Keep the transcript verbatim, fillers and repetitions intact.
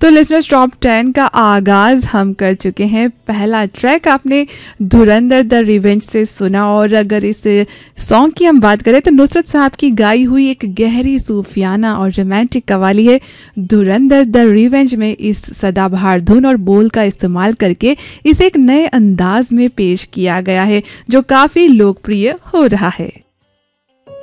तो listeners top ten का आगाज़ हम कर चुके हैं। पहला ट्रैक आपने धुरंधर द रिवेंज से सुना, और अगर इस सॉन्ग की हम बात करें तो नुसरत साहब की गाई हुई एक गहरी सूफियाना और रोमांटिक कवाली है। धुरंधर द रिवेंज में इस सदाबहार धुन और बोल का इस्तेमाल करके इसे एक नए अंदाज में पेश किया गया है जो काफ़ी लोकप्रिय हो रहा है।